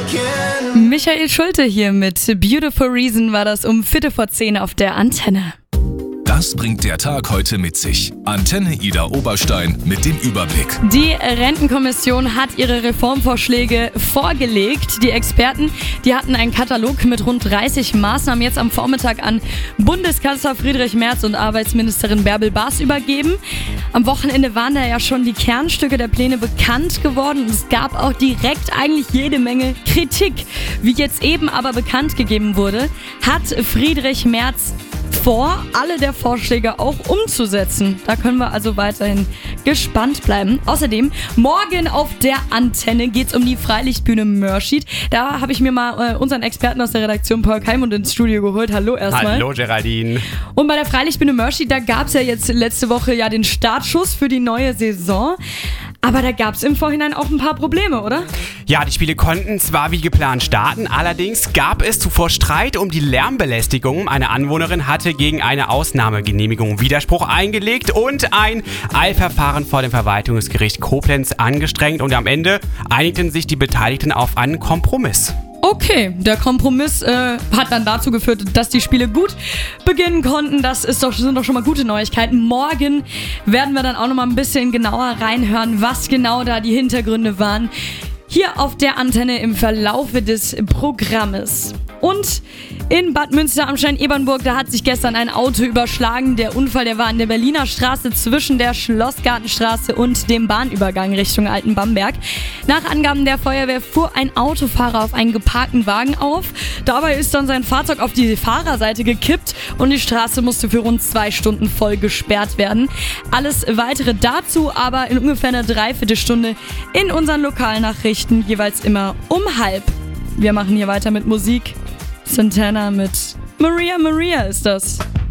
Michael Schulte hier mit Beautiful Reason war das um 10:45 auf der Antenne. Das bringt der Tag heute mit sich. Antenne Ida Oberstein mit dem Überblick. Die Rentenkommission hat ihre Reformvorschläge vorgelegt. Die Experten, die hatten einen Katalog mit rund 30 Maßnahmen jetzt am Vormittag an Bundeskanzler Friedrich Merz und Arbeitsministerin Bärbel Baas übergeben. Am Wochenende waren da ja schon die Kernstücke der Pläne bekannt geworden und es gab auch direkt eigentlich jede Menge Kritik. Wie jetzt eben aber bekannt gegeben wurde, hat Friedrich Merz vor, alle der Vorschläge auch umzusetzen. Da können wir also weiterhin gespannt bleiben. Außerdem, morgen auf der Antenne geht es um die Freilichtbühne Mörschid. Da habe ich mir mal unseren Experten aus der Redaktion Paul Keimund ins Studio geholt. Hallo erstmal. Hallo Geraldine. Und bei der Freilichtbühne Mörschid, da gab es ja jetzt letzte Woche ja den Startschuss für die neue Saison. Aber da gab es im Vorhinein auch ein paar Probleme, oder? Ja, die Spiele konnten zwar wie geplant starten, allerdings gab es zuvor Streit um die Lärmbelästigung. Eine Anwohnerin hatte gegen eine Ausnahmegenehmigung Widerspruch eingelegt und ein Eilverfahren vor dem Verwaltungsgericht Koblenz angestrengt und am Ende einigten sich die Beteiligten auf einen Kompromiss. Okay, der Kompromiss hat dann dazu geführt, dass die Spiele gut beginnen konnten. Sind doch schon mal gute Neuigkeiten. Morgen werden wir dann auch noch mal ein bisschen genauer reinhören, was genau da die Hintergründe waren. Hier auf der Antenne im Verlaufe des Programmes. Und in Bad Münster am Stein-Ebernburg, da hat sich gestern ein Auto überschlagen. Der Unfall, der war an der Berliner Straße zwischen der Schlossgartenstraße und dem Bahnübergang Richtung Altenbamberg. Nach Angaben der Feuerwehr fuhr ein Autofahrer auf einen geparkten Wagen auf. Dabei ist dann sein Fahrzeug auf die Fahrerseite gekippt und die Straße musste für rund 2 Stunden voll gesperrt werden. Alles weitere dazu aber in ungefähr einer Dreiviertelstunde in unseren Lokalnachrichten, jeweils immer um 12:30. Wir machen hier weiter mit Musik. Santana mit Maria Maria ist das.